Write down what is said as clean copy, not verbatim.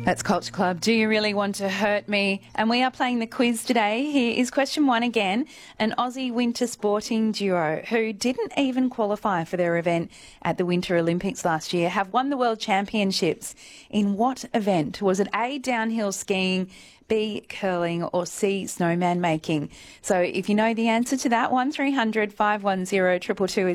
That's Culture Club. Do you really want to hurt me? And we are playing the quiz today. Here is question 1 again. An Aussie winter sporting duo who didn't even qualify for their event at the Winter Olympics last year have won the World Championships. In what event? Was it A, downhill skiing, B, curling, or C, snowman making? So if you know the answer to that, 1300 510 222 is